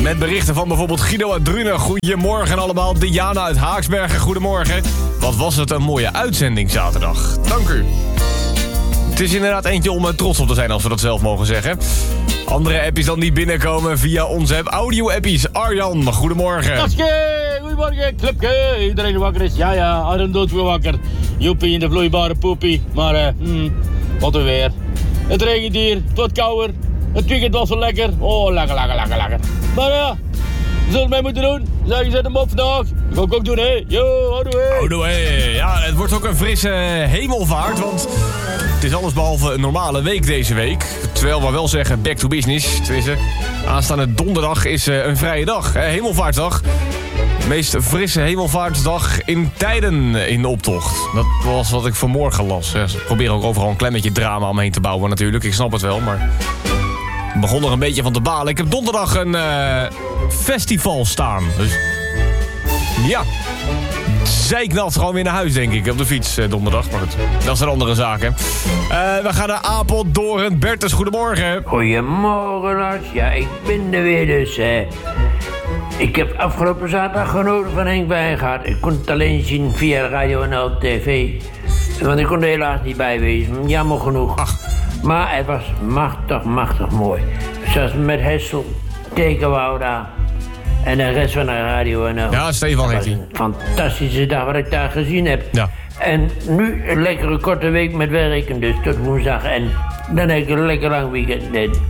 Met berichten van bijvoorbeeld Guido uit Drunen. Goedemorgen allemaal. Diana uit Haaksbergen. Goedemorgen. Wat was het een mooie uitzending zaterdag. Dank u. Het is inderdaad eentje om trots op te zijn als we dat zelf mogen zeggen. Andere appies dan die binnenkomen via onze app. Audio-appies. Arjan, goedemorgen. Goedemorgen, clubje. Iedereen wakker is. Ja, Arjan doet weer wakker. Joepie in de vloeibare poepie. Maar, wat een weer. Het regent hier, het wordt kouder. Het weekend was wel lekker. Oh, lekker. Maar ja, we zullen het mee moeten doen. Zeg, zet hem op vandaag. Dat ga ik ook doen, hè. Yo, houdoe, hé. Ja, het wordt ook een frisse hemelvaart, want het is alles behalve een normale week deze week. Terwijl we wel zeggen back to business. Tenminste, aanstaande donderdag is een vrije dag. Hemelvaartdag. De meest frisse hemelvaartsdag in tijden in optocht. Dat was wat ik vanmorgen las. Ze proberen ook overal een klein beetje drama omheen te bouwen natuurlijk. Ik snap het wel, maar ik begon er een beetje van te balen. Ik heb donderdag een festival staan. Dus ja, zeiknat gewoon weer naar huis, denk ik. Op de fiets donderdag, maar goed, dat is een andere zaak, hè. We gaan naar Apeldoorn. Bertus, goedemorgen. Goedemorgen, Lars. Ja, ik ben er weer dus. Ik heb afgelopen zaterdag genoten van Henk Wijngaard. Ik kon het alleen zien via Radio NL TV. Want ik kon er helaas niet bij wezen. Jammer genoeg. Ach. Maar het was machtig mooi. Zoals met Hessel, Tekenwouda en de rest van de Radio NL. Ja, Stefan heet hij. Een fantastische dag wat ik daar gezien heb. Ja. En nu een lekkere korte week met werken, dus tot woensdag. En dan heb ik een lekker lang weekend.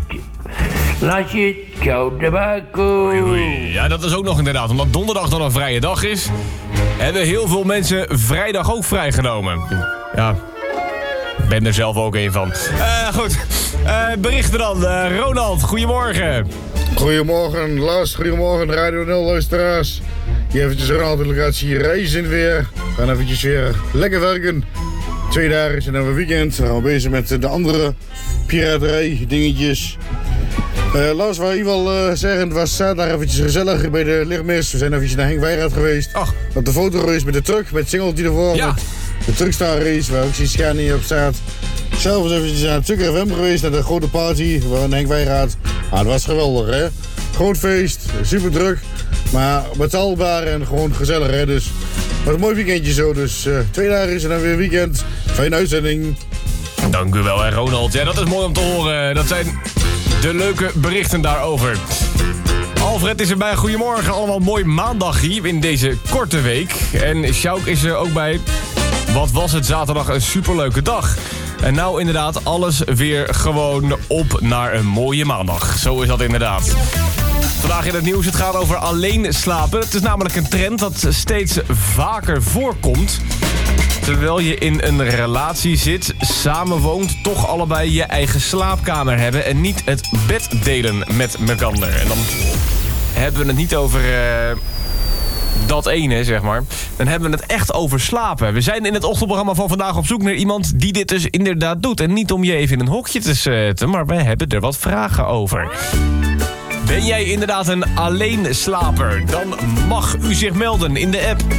Lasje, ciao de bako. Ja, dat is ook nog inderdaad. Omdat donderdag dan een vrije dag is, hebben heel veel mensen vrijdag ook vrijgenomen. Ja, ik ben er zelf ook een van. Goed, berichten dan. Ronald, goedemorgen. Goedemorgen Lars, goedemorgen Radio 0 luisteraars. Hier eventjes Ronald, delegatie reizen weer. We gaan eventjes weer lekker werken. 2 dagen en dan weer weekend. We gaan bezig met de andere piraterij dingetjes. Lars, wat ik wil zeggen, het was zaterdag eventjes gezellig bij de lichtmis. We zijn eventjes naar Henk Wijngaard geweest. Ach. Op de fotorace met de truck, met het singeltje ervoor. Ja. Met de Truckstar race, waar ook zijn Scania op staat. Zelf was eventjes naar het Tukker FM geweest, naar de grote party, waar Henk Wijngaard. Het was geweldig, hè. Groot feest, super druk, maar betaalbaar en gewoon gezellig, hè. Dus wat een mooi weekendje zo. Dus 2 dagen is en dan weer weekend. Fijne uitzending. Dank u wel, hè, Ronald. Ja, dat is mooi om te horen. Dat zijn de leuke berichten daarover. Alfred is erbij. Goedemorgen. Allemaal mooi maandag hier in deze korte week. En Sjouk is er ook bij. Wat was het zaterdag een superleuke dag. En nou inderdaad alles weer gewoon op naar een mooie maandag. Zo is dat inderdaad. Vandaag in het nieuws, het gaat over alleen slapen. Het is namelijk een trend dat steeds vaker voorkomt. Terwijl je in een relatie zit, samenwoont, toch allebei je eigen slaapkamer hebben en niet het bed delen met elkaar. En dan hebben we het niet over dat ene, zeg maar. Dan hebben we het echt over slapen. We zijn in het ochtendprogramma van vandaag op zoek naar iemand die dit dus inderdaad doet. En niet om je even in een hokje te zetten, maar wij hebben er wat vragen over. Ben jij inderdaad een alleenslaper? Dan mag u zich melden in de app